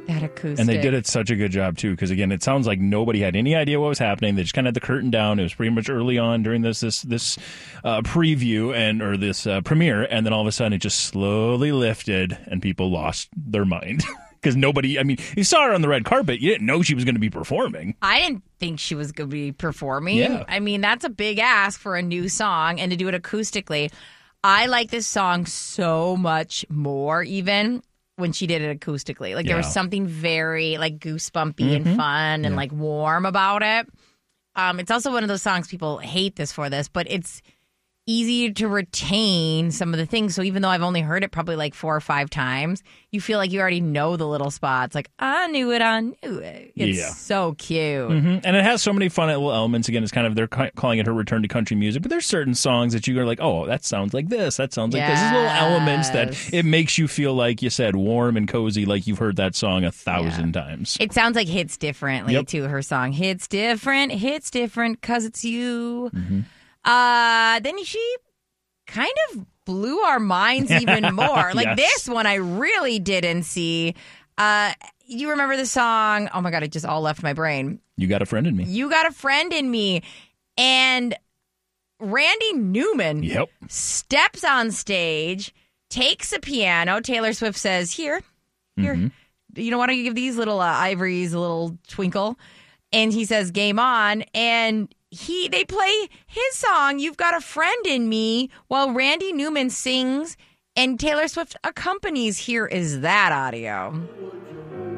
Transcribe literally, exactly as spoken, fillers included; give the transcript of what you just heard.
That acoustic. And they did it such a good job, too, because, again, it sounds like nobody had any idea what was happening. They just kind of had the curtain down. It was pretty much early on during this this this uh, preview and or this uh, premiere, and then all of a sudden it just slowly lifted, and people lost their mind. Because nobody, I mean, you saw her on the red carpet. You didn't know she was going to be performing. I didn't think she was going to be performing. Yeah. I mean, that's a big ask for a new song and to do it acoustically. I like this song so much more even when she did it acoustically. Like, Yeah. there was something very, like, goosebumpy Mm-hmm. and fun and, Yeah. like, warm about it. Um, it's also one of those songs people hate this for this, but it's easy to retain some of the things. So even though I've only heard it probably like four or five times, you feel like you already know the little spots. Like, I knew it, I knew it. It's Yeah. so cute. Mm-hmm. And it has so many fun little elements. Again, it's kind of, they're ca- calling it her return to country music, but there's certain songs that you are like, oh, that sounds like this. That sounds like this. There's little elements that Yes. it makes you feel, like you said, warm and cozy, like you've heard that song a thousand times. It sounds like Hits Differently, Yep. too, her song. Hits different, hits different, because it's you. Mm-hmm. Uh, then she kind of blew our minds even more. Like, Yes. this one I really didn't see. Uh, you remember the song? Oh, my God, it just all left my brain. You got a friend in me. You Got a Friend in Me. And Randy Newman Yep. steps on stage, takes a piano. Taylor Swift says, here, here. Mm-hmm. You don't want to give these little uh, ivories a little twinkle. And he says, game on. And he they play his song, You've Got a Friend in Me, while Randy Newman sings and Taylor Swift accompanies. Here is that audio.